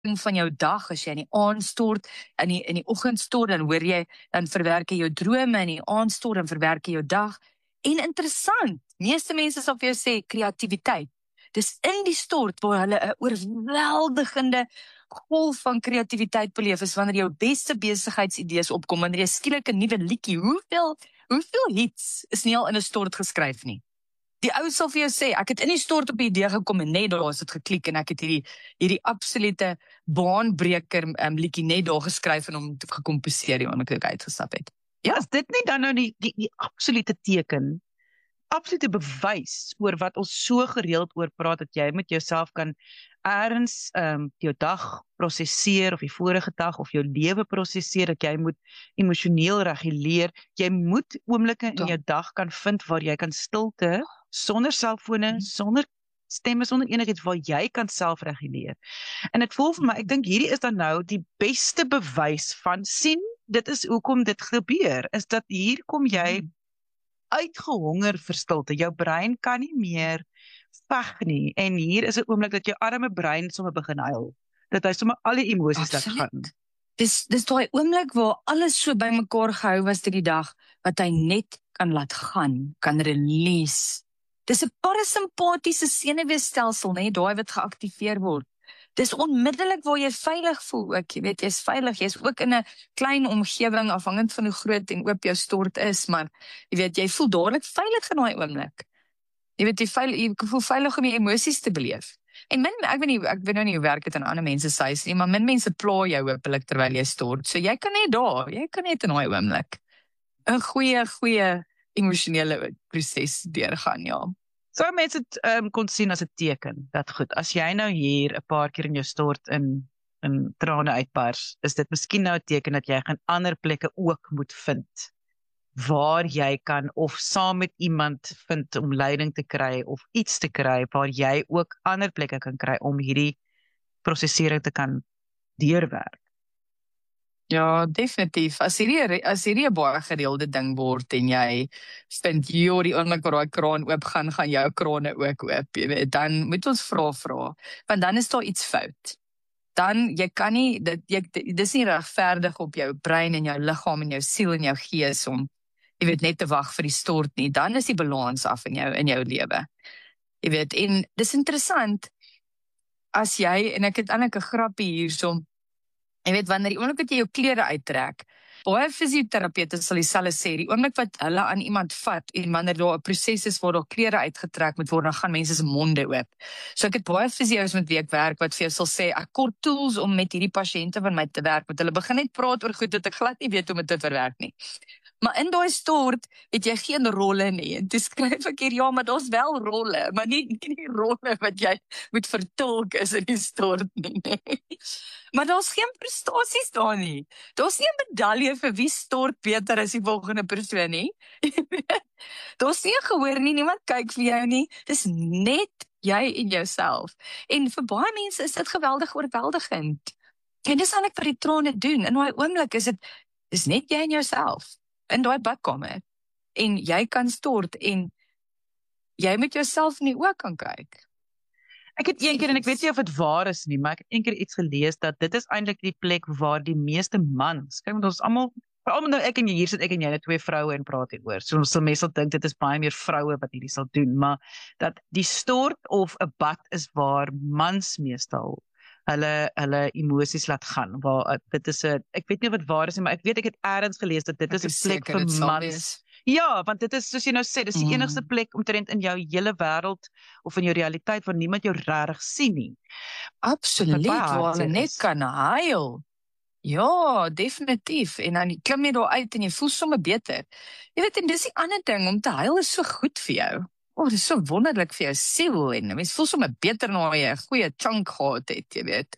van jou dag, as jy in die aand stort, in die oggend stort, dan verwerk jy jou drome, in die aand stort, dan verwerk jy jou dag. En interessant, meeste mense sal vir jou sê, kreatiwiteit. Dis in die stort waar hulle 'n oorweldigende golf van kreatiwiteit beleef is, wanneer jou beste besigheidsidees opkom, wanneer jy skielik 'n nuwe liedjie, hoeveel hits is nie al in 'n stort geskryf nie? Die ou sal vir jou sê, ek het in die stort op die idee gekom en net daar is dit geklik en ek het hierdie absolute baanbreker liedjie net daar geskryf en hom gekomposeer die oomblik ek uitgestap het. Ja, is dit nie dan nou die absolute teken, absolute bewys oor wat ons so gereeld oor praat, dat jy met jouself kan ergens jou dag prosesseer, of die vorige dag, of jou lewe prosesseer, dat jy moet emosioneel reguleer, jy moet oomblikke in jou dag kan vind, waar jy kan stilte, sonder selfone, sonder stemme, sonder enigiets, waar jy kan selfreguleer. En dit voel vir my, ek dink hierdie is dan nou die beste bewys van, sien, dit is hoekom dit gebeur, is dat hier kom jy uitgehonger vir stilte, jou brein kan nie meer veg nie, en hier is 'n oomblik dat jou arme brein sommer begin huil, dat hy sommer al die emosies laat gaan. Dis daai oomblik waar alles so bymekaar gehou was deur die dag, wat hy net kan laat gaan, kan release. Dis 'n parasimpatiese senuweestelsel, nee, daai wat geaktiveer word. Dis onmiddellik waar jy veilig voel ook, jy weet, jy's veilig, jy's ook in 'n klein omgewing, afhangend van hoe groot en oop jou stort is, maar jy weet, jy voel dadelik veilig in daai oomblik. Jy weet, jy voel veilig om jy emosies te beleef. En ek weet nou nie hoe werk dit aan ander mense se huis nie, maar min mense pla jou hopelik terwyl jy stort, so jy kan net in daai oomblik 'n goeie emosionele proses deurgaan, ja. Sou mense dit kon sien as 'n teken, dat goed, as jy nou hier 'n paar keer in jou stort in trane uitbars, is dit miskien nou 'n teken dat jy gaan ander plekke ook moet vind, waar jy kan, of saam met iemand vind om leiding te kry, of iets te kry, waar jy ook ander plekke kan kry, om hierdie prosesering te kan deurwerk. Ja, definitief. As hierdie 'n baie gereelde ding word, en jy vind, joh, die oomblik waar daai kraan oop gaan jou krane ook oop, jy weet, dan moet ons vra, want dan is daar iets fout. Dan, jy kan nie, dis nie regverdig op jou brein en jou liggaam en jou siel en jou gees om, jy weet, net te wag vir die stort nie. Dan is die balans af in jou lewe. Jy weet, en dis interessant, as jy, en ek het eintlik 'n grappie hierso, jy weet, wanneer die oomblik wat jy jou klere uittrek, baie fisioterapeute sal dieselfde sê, die oomblik wat hulle aan iemand vat, en wanneer daar 'n proses is waar daar klere uitgetrek moet word, dan gaan mense se monde oop. So ek het baie fisio's met wie ek werk, wat vir jou sal sê, ek kort tools om met hierdie pasiënte van my te werk, want hulle begin net praat oor goed dat ek glad nie weet hoe om dit te verwerk nie. Maar in daai stort het jy geen rolle nie, en toe skryf ek hier, ja, maar daar's wel rolle, maar nie rolle wat jy moet vertolk is in die stort nie. Maar daar's geen prestasies daar nie. Daar's nie 'n medalje vir wie stort beter as die volgende persoon nie. Daar's nie 'n gehoor nie, niemand kyk vir jou nie. Dis net jy en jouself. En vir baie mense is dit geweldig oorweldigend. En dis eintlik wat die trane doen. In daai oomblik is net jy en jouself in daai badkamer. En jy kan stort, en jy moet jouself in die oë kan kyk. Ek het een keer, en ek weet nie of dit waar is nie, maar ek het een keer iets gelees, dat dit is eintlik die plek waar die meeste mans, kyk, want ons almal, veral nou ek en jy, hier sit ek en jy, net twee vroue en praat hieroor, so ons sal mense dink dit is baie meer vroue wat hierdie sal doen, maar dat die stort of 'n bad is waar mans meestal hulle emosies laat gaan, waar dit is ek weet nie wat waar is nie, maar ek weet ek het eers gelees dat dit is 'n plek vir mans. Ja, want dit is, soos jy nou sê, dis die enigste plek omtrent in jou hele wêreld of in jou realiteit waar niemand jou regtig sien nie. Absoluut, waar hulle net kan huil. Ja, definitief. En dan klim jy daar uit en jy voel sommer beter. Jy weet, en dis die ander ding, om te huil is so goed vir jou. Dit is so wonderlik vir jou siel, en mens voel sommer beter na jy 'n goeie chunk gehad het, jy weet.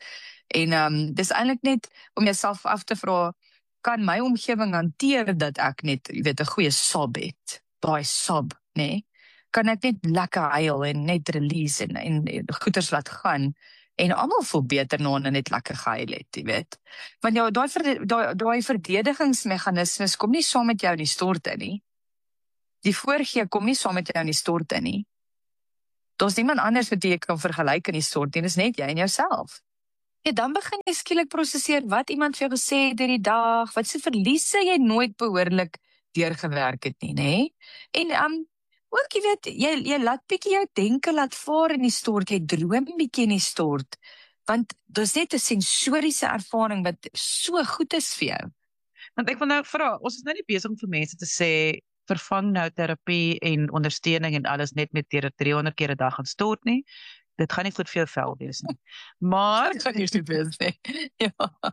En dis eintlik net om jouself af te vra, kan my omgewing hanteer dat ek net, jy weet, 'n goeie sob het? Daai sob, nee? Kan ek net lekker huil en net release en goeders laat gaan? En almal voel beter na hulle net lekker gehuil het, jy weet. Want jou daai verdedigingsmeganismes kom nie saam met jou in die stort in nie. Die voorgee kom nie saam met jou in die stort in nie. Daar's niemand anders wat jy kan vergelyk in die stort nie, dis net jy en jouself. Ja, dan begin jy skielik prosesseer wat iemand vir jou gesê het deur die dag, wat se verliese jy nooit behoorlik deurgewerk het nie, nê? En ook jy weet, jy laat bietjie jou denke laat vaar in die stort, jy droom bietjie in die stort, want dis net 'n sensoriese ervaring wat so goed is vir jou. Want ek wil nou vra, ons is nou nie besig om vir mense te sê vervang nou terapie en ondersteuning en alles net met deur 300 keer 'n dag gaan stort nie. Dit gaan nie goed vir jou vel wees nie. Maar Dit gaan nie so wees nie. Ja.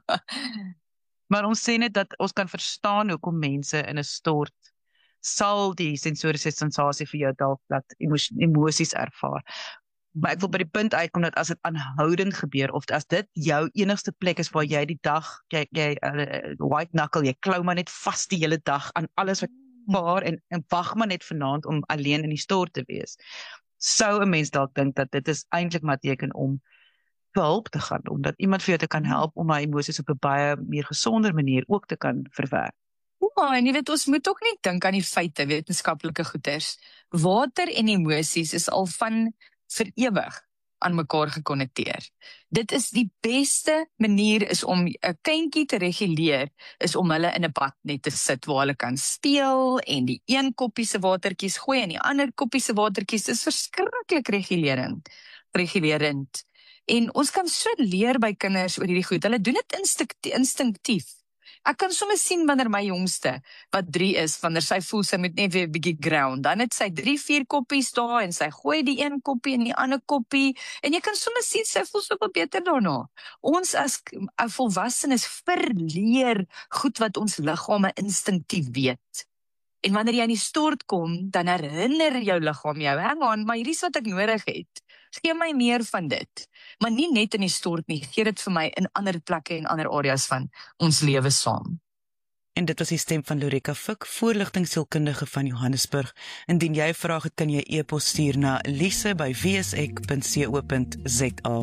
Maar ons sê net dat ons kan verstaan hoekom mense in 'n stort sal die sensoriese sensasie vir jou dalk laat emosies ervaar. Maar ek wil by die punt uitkom dat as dit aanhoudend gebeur of as dit jou enigste plek is waar jy die dag jy white knuckle, jy klou maar net vas die hele dag aan alles wat paar en wag maar net vanaand om alleen in die stort te wees. Sou 'n mens dalk dink dat dit is eintlik maar teken om vir hulp te gaan, omdat iemand vir jou te kan help om haar emosies op 'n baie meer gesonder manier ook te kan verwerk. Ja, en jy weet, ons moet ook nie dink aan die feite, wetenskaplike goeters. Water en emosies is al van vir ewig aan mekaar gekonnekteer. Dit is die beste manier is om 'n kindjie te reguleer, is om hulle in 'n bad net te sit waar hulle kan speel en die een koppie se watertjies gooi en die ander koppie se watertjies is verskriklik regulerend. En ons kan so leer by kinders oor hierdie goed. Hulle doen dit instinktief. Ek kan sommer sien wanneer my jongste, wat 3 is, wanneer sy voel sy moet net weer 'n bietjie ground, dan het sy 3-4 koppies daar en sy gooi die een koppie en die ander koppie en jy kan sommer sien sy voel so beter daarna. Ons as volwassenes verleer goed wat ons liggame instinktief weet. En wanneer jy in die stort kom, dan herinner jou liggaam jou, hang on, maar hierdie is wat ek nodig het. Gee my meer van dit. Maar nie net in die stort nie, gee dit vir my in ander plekke en ander areas van ons lewe saam. En dit was die stem van Lorika Fik, voorligtingsielkundige van Johannesburg. Indien jy 'n vraag het, kan jy e-pos stuur na lise@wsek.co.za.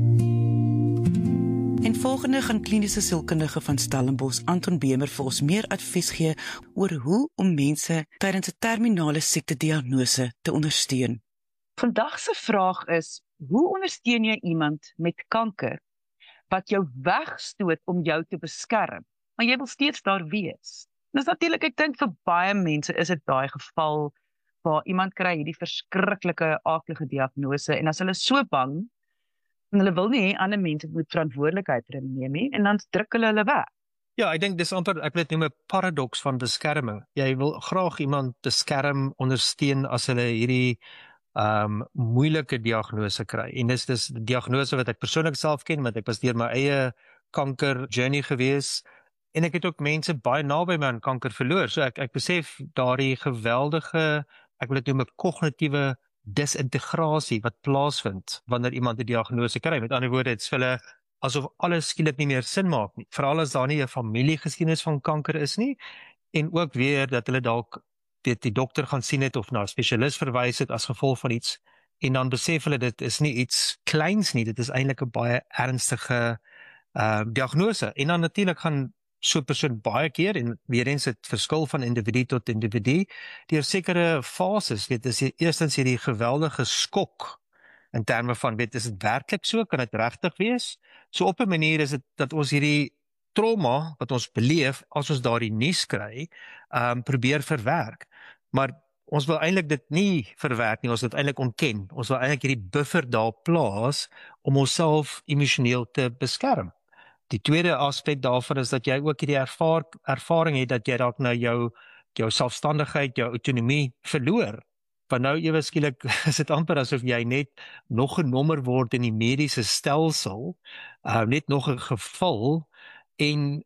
En volgende gaan kliniese sielkundige van Stellenbosch, Anton Bemer, vir ons meer advies gee oor hoe om mense tydens 'n terminale siektediagnose te ondersteun. Vandag se vraag is, hoe ondersteun jy iemand met kanker wat jou wegstoot om jou te beskerm, maar jy wil steeds daar wees? Dis natuurlik, ek dink vir baie mense is dit daai geval waar iemand kry hierdie verskriklike aaklige diagnose en as hulle so bang en hulle wil nie hê ander mense moet verantwoordelikheid neem nie en dan druk hulle weg. Ja, ek dink dis amper, ek wil dit noem 'n paradoks van beskerming. Jy wil graag iemand beskerm, ondersteun as hulle hierdie moeilike diagnose kry. En dis die diagnose wat ek persoonlik self ken, want ek was deur my eie kanker journey gewees en ek het ook mense baie naby my aan kanker verloor. So ek besef daardie geweldige, ek wil dit noem 'n kognitiewe disintegrasie wat plaasvind wanneer iemand 'n diagnose kry. Met ander woorde, dit's vir hulle asof alles skielik nie meer sin maak nie. Veral as daar nie 'n familiegeskiedenis van kanker is nie en ook weer dat hulle dalk die dokter gaan sien het of na 'n spesialis verwys het as gevolg van iets en dan besef hulle dit is nie iets kleins nie, dit is eintlik 'n baie ernstige diagnose. En dan natuurlik gaan so 'n persoon baie keer, en weer eens dit verskil van individu tot individu, deur sekere fases, dis eerstens hierdie geweldige skok in terme van, is dit werklik so, kan dit regtig wees? So op 'n manier is dit dat ons hierdie trauma wat ons beleef as ons daardie nuus kry, probeer verwerk. Maar ons wil eintlik dit nie verwerk nie, ons wil dit eintlik ontken. Ons wil eintlik hierdie buffer daar plaas om onsself emosioneel te beskerm. Die tweede aspek daarvan is dat jy ook hierdie ervaring het dat jy dalk nou jou selfstandigheid, jou autonomie verloor. Want nou ewe skielik is dit amper asof jy net nog 'n nommer word in die mediese stelsel, net nog 'n geval en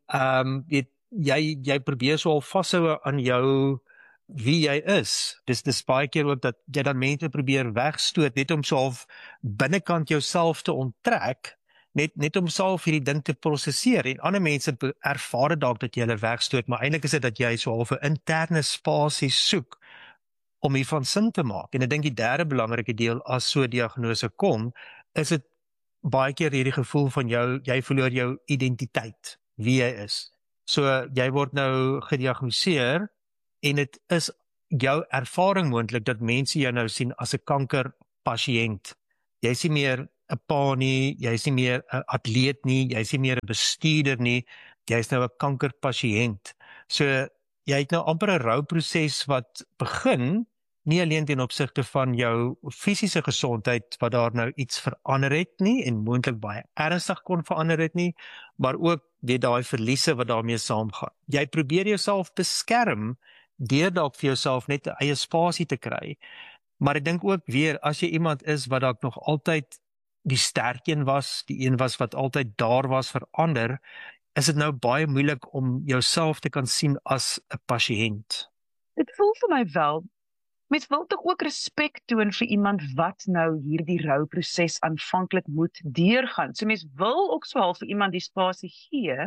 jy probeer so al vashou aan jou wie jy is. Dis baie keer ook dat jy dan mense probeer wegstoot net om so half binnekant jouself te onttrek, net om self hierdie ding te prosesseer. En ander mense ervaar dalk dat jy hulle wegstoot, maar eintlik is dit dat jy so half 'n interne spasie soek om hiervan sin te maak. En ek dink die derde belangrike deel as so 'n diagnose kom, is dit baie keer hierdie gevoel van jy verloor jou identiteit, wie jy is. So jy word nou gediagnoseer en dit is jou ervaring moontlik dat mense jou nou sien as 'n kankerpasiënt. Jy is nie meer 'n pa nie, jy's nie meer 'n atleet nie, jy's nie meer 'n bestuurder nie, jy's nou 'n kankerpasiënt. So jy het nou amper 'n rouproses wat begin, nie alleen ten opsigte van jou fisiese gesondheid wat daar nou iets verander het nie en moontlik baie ernstig kon verander het nie, maar ook weet daai verliese wat daarmee saamgaan. Jy probeer jouself beskerm deur dalk vir jouself net 'n eie spasie te kry. Maar ek dink ook weer, as jy iemand is wat dalk nog altyd die sterk een was, die een was wat altyd daar was vir ander, is dit nou baie moeilik om jouself te kan sien as 'n pasiënt. Dit voel vir my wel, mens wil tog ook respek toon vir iemand wat nou hierdie rouproses aanvanklik moet deurgaan. So mens wil ook so half vir iemand die spasie gee,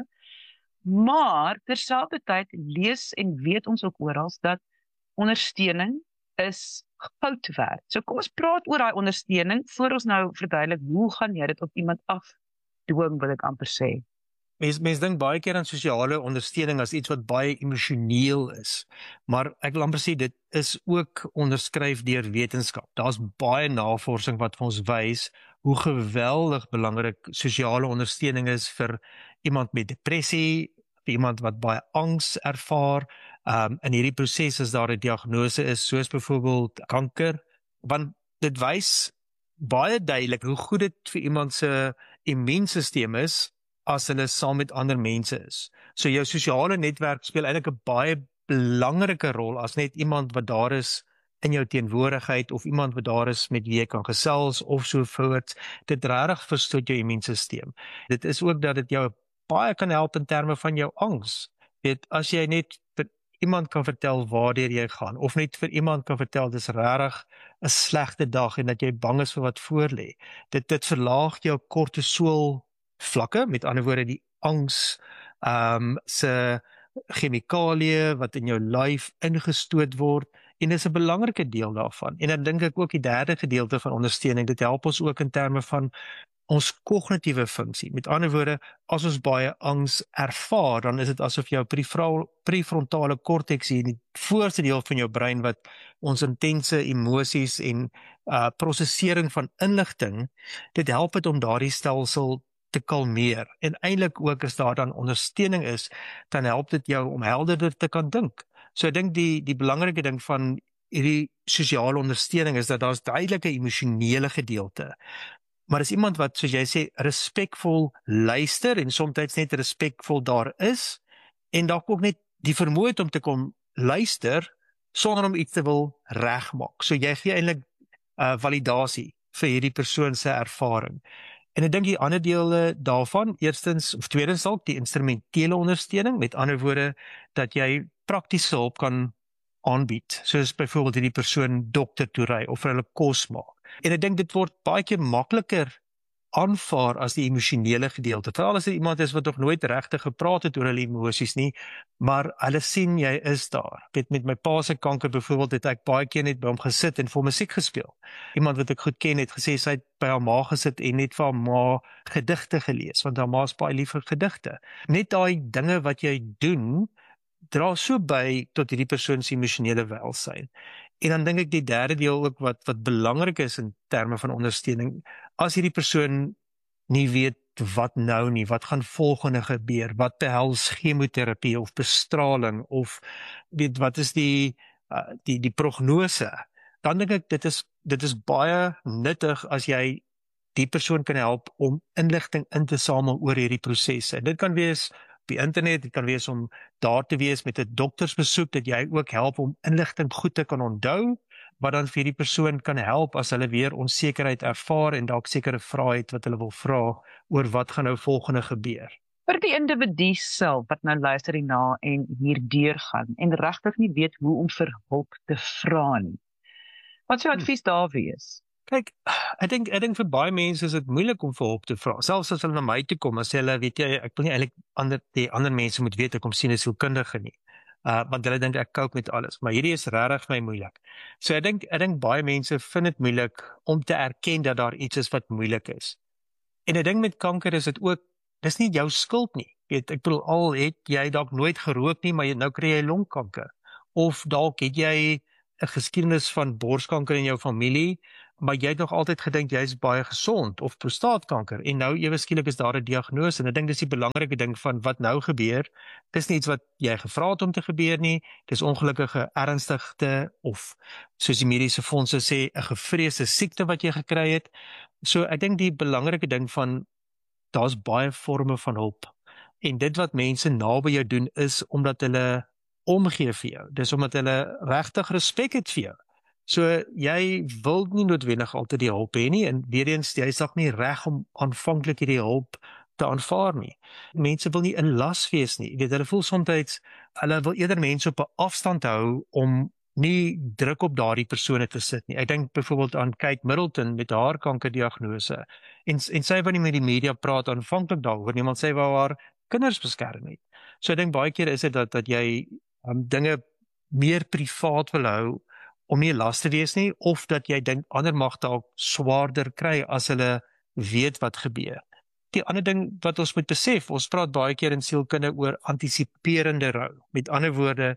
maar terselfdertyd lees en weet ons ook oral dat ondersteuning is goud werd. So kom ons praat oor daai ondersteuning voor ons nou verduidelik hoe gaan jy dit op iemand afdwing, wil ek amper sê. Mens dink baie keer aan sosiale ondersteuning as iets wat baie emosioneel is, maar ek wil amper sê dit is ook onderskryf deur wetenskap. Daar's baie navorsing wat vir ons wys hoe geweldig belangrik sosiale ondersteuning is vir iemand met depressie, vir iemand wat baie angs ervaar. In hierdie proses as daar 'n diagnose is, soos byvoorbeeld kanker, want dit wys baie duidelik hoe goed dit vir iemand se immuunstelsel is as hulle saam met ander mense is. So jou sosiale netwerk speel eintlik 'n baie belangrike rol as net iemand wat daar is in jou teenwoordigheid of iemand wat daar is met wie jy kan gesels of so voort. Dit regtig verstoot jou immuunstelsel. Dit is ook dat dit jou baie kan help in terme van jou angs. Weet, as jy net vir iemand kan vertel waardeur jy gaan of net vir iemand kan vertel dis regtig 'n slegte dag en dat jy bang is vir wat voorlê. Dit verlaag jou kortisol vlakke, met ander woorde die angs se chemikalieë wat in jou lyf ingestoot word, en dis 'n belangrike deel daarvan. En dan dink ek ook die derde gedeelte van ondersteuning, dit help ons ook in terme van ons kognitiewe funksie. Met ander woorde, as ons baie angs ervaar, dan is dit asof jou prefrontale korteks hier in die voorste deel van jou brein wat ons intense emosies en prosesering van inligting, dit help dit om daardie stelsel te kalmeer. En eintlik ook as daar dan ondersteuning is, dan help dit jou om helderder te kan dink. So ek dink die belangrike ding van hierdie sosiale ondersteuning is dat daar's duidelike emosionele gedeelte. Maar as iemand wat, soos jy sê, respekvol luister en soms net respekvol daar is, en dalk ook net die vermoë het om te kom luister sonder om iets te wil regmaak. So jy gee eintlik validasie vir hierdie persoon se ervaring. En ek dink die ander dele daarvan, tweedens dalk die instrumentele ondersteuning, met ander woorde dat jy praktiese hulp kan aanbied, soos byvoorbeeld hierdie persoon dokter toe ry of vir hulle kos maak. En ek dink dit word baie keer makliker aanvaar as die emosionele gedeelte. Veral as dit iemand is wat nog nooit regtig gepraat het oor hulle emosies nie, maar hulle sien jy is daar. Met my pa se kanker byvoorbeeld het ek baie keer net by hom gesit en vir hom musiek gespeel. Iemand wat ek goed ken het gesê sy het by haar ma gesit en net vir haar ma gedigte gelees, want haar ma is baie lief vir gedigte. Net daai dinge wat jy doen, dra so by tot hierdie persoon se emosionele welsyn. En dan dink ek die derde deel ook wat belangrik is in terme van ondersteuning, as hierdie persoon nie weet wat nou nie, wat gaan volgende gebeur, wat behels chemoterapie of bestraling of weet wat is die prognose, dan dink ek dit is baie nuttig as jy die persoon kan help om inligting in te samel oor hierdie prosesse. Dit kan wees op die internet, dit kan wees om daar te wees met 'n doktersbesoek, dat jy ook help om inligting goed te kan onthou, wat dan vir die persoon kan help as hulle weer onsekerheid ervaar en dalk sekere vrae het wat hulle wil vra oor wat gaan nou volgende gebeur. Vir die individu self wat nou luister hierna en hierdeur gaan en regtig nie weet hoe om vir hulp te vra nie. Wat sou advies daar wees? Kyk, ek dink vir baie mense is dit moeilik om vir hulp te vra. Selfs as hulle na my toe kom, as hulle weet jy, ek wil nie eintlik die ander mense moet weet ek kom sien 'n sielkundige nie. Want hulle dink ek cope met alles, maar hierdie is regtig vir my moeilik. So ek dink baie mense vind dit moeilik om te erken dat daar iets is wat moeilik is. En ek dink met kanker is dit ook, dis nie jou skuld nie. Weet, ek bedoel, al het jy dalk nooit gerook nie, maar nou kry jy longkanker. Of dalk het jy 'n geskiedenis van borskanker in jou familie, maar jy het nog altyd gedink jy is baie gesond of prostaatkanker en nou ewe skielik is daar 'n diagnose en ek dink dis die belangrike ding van wat nou gebeur. Dis nie iets wat jy gevra het om te gebeur nie. Dis ongelukkige ernstigte of soos die mediese fondse sê 'n gevreesde siekte wat jy gekry het. So ek dink die belangrike ding van daar's baie forme van hulp. En dit wat mense naby jou doen is omdat hulle omgee vir jou. Dis omdat hulle regtig respek het vir jou. So jy wil nie noodwendig altyd die hulp hê nie en weer eens jy is dalk nie reg om aanvanklik hierdie hulp te aanvaar nie. Mense wil nie 'n las wees nie. Jy weet hulle voel soms hulle wil eerder mense op 'n afstand hou om nie druk op daardie persone te sit nie. Ek dink byvoorbeeld aan Kate Middleton met haar kankerdiagnose en sy wou nie met die media praat aanvanklik daaroor nie, want sy wou haar kinders beskerm het. So ek dink baie keer is dit dat jy dinge meer privaat wil hou om nie las te wees nie, of dat jy dink ander mag dalk swaarder kry as hulle weet wat gebeur. Die ander ding wat ons moet besef, ons praat baie keer in sielkunde oor antisiperende rou. Met ander woorde,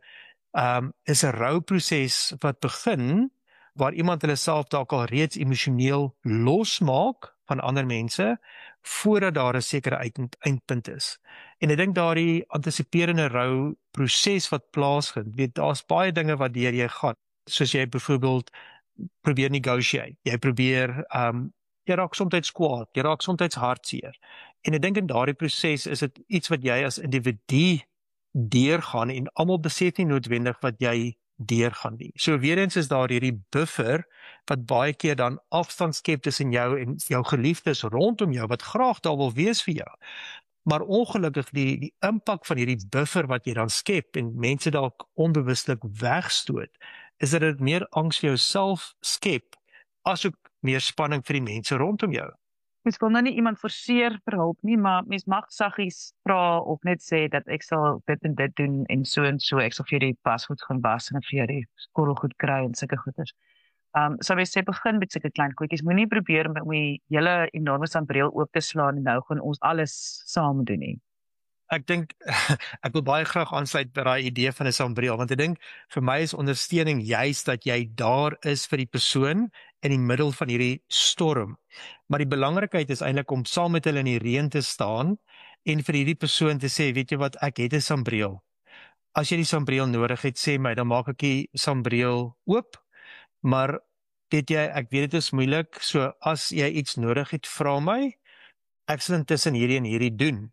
is 'n rouproses wat begin waar iemand hulle self dalk al reeds emosioneel losmaak van ander mense voordat daar 'n sekere eindpunt is. En ek dink daardie antisiperende rouproses wat plaasvind, weet daar's baie dinge wat deur jy gaan. Soos jy byvoorbeeld probeer negotiate, jy probeer jy raak soms kwaad, jy raak soms hartseer. En ek dink in daardie proses is dit iets wat jy as individu deurgaan en almal besef nie noodwendig wat jy deurgaan nie. So weer eens is daar hierdie buffer wat baie keer dan afstand skep tussen jou en jou geliefdes rondom jou wat graag daar wil wees vir jou. Maar ongelukkig die impak van hierdie buffer wat jy dan skep en mense dalk onbewuslik wegstoot, is dat dit meer angs vir jouself skep, asook meer spanning vir die mense rondom jou. Mens wil nou nie iemand forceer vir hulp nie, maar mens mag saggies vra of net sê dat ek sal dit en dit doen en so, ek sal vir jou die pasgoed gaan was en vir jou die skorrelgoed kry en sulke goeders. So mens sê begin met sulke klein goedjies, moenie probeer om die hele enorme sambreel oop te slaan en nou gaan ons alles saam doen nie. Ek dink, ek wil baie graag aansluit by daai idee van 'n sambreel, want ek dink, vir my is ondersteuning juist dat jy daar is vir die persoon in die middel van hierdie storm. Maar die belangrikheid is eintlik om saam met hulle in die reën te staan en vir hierdie persoon te sê, weet jy wat, ek het 'n sambreel. As jy die sambreel nodig het, sê my, dan maak ek die sambreel oop, maar weet jy, ek weet dit is moeilik, so as jy iets nodig het, vra my, ek sal intussen hierdie en hierdie doen.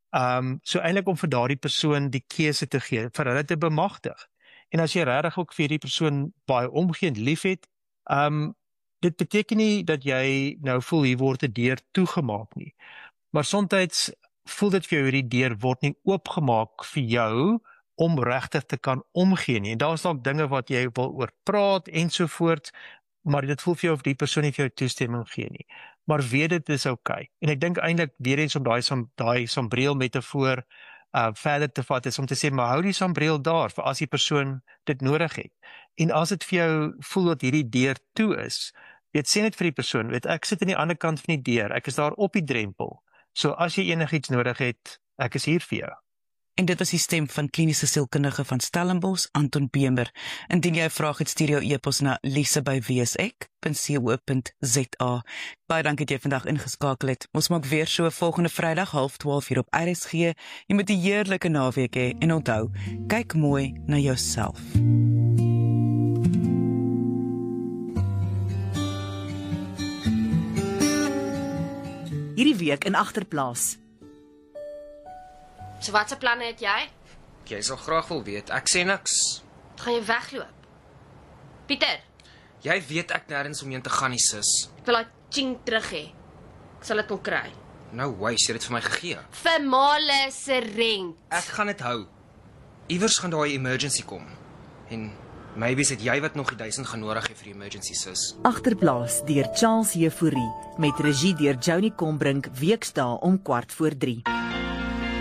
So eintlik om vir daardie persoon die keuse te gee, vir hulle te bemagtig. En as jy regtig ook vir die persoon baie omgee en liefhet, dit beteken nie dat jy nou voel hier word 'n deur toegemaak nie. Maar soms voel dit vir jou hierdie deur word nie oopgemaak vir jou om regtig te kan omgee nie. En daar's dalk dinge wat jy wil oor praat ensovoorts, maar dit voel vir jou of die persoon nie vir jou toestemming gee nie. Maar weet dit is okay. En ek dink eintlik weer eens om daai sambreel metafoor verder te vat is om te sê, maar hou die sambreel daar vir as die persoon dit nodig het. En as dit vir jou voel dat hierdie deur toe is, weet sê net vir die persoon, weet ek sit aan die ander kant van die deur, ek is daar op die drempel. So as jy enigiets nodig het, ek is hier vir jou. En dit was die stem van kliniese sielkundige van Stellenbosch, Anton Bemer. Indien jy 'n vraag het, stuur jou e-pos na lise@wsek.co.za. Baie dankie dat jy vandag ingeskakel het. Ons maak weer so volgende Vrydag 12:30 hier op RSG. Jy moet 'n heerlike naweek hê en onthou, kyk mooi na jouself. Hierdie week in Agterplaas. So watse planne het jy? Jy sal graag wil weet, ek sê niks. Gaan jy wegloop? Pieter, Jy weet ek nêrens omheen te gaan nie, sis. ek wil daai ching terug hê. Ek sal dit kon kry. Nou, jy het dit vir my gegee. Vir Male se rent. Ek gaan dit hou. Iewers gaan daai emergency kom. En maybe het jy wat nog die 1000 gaan nodig hê vir die emergency, sis. Agterplaas deur Charles Jefouri met regie deur Joni Combrink, weksdae om 14:15.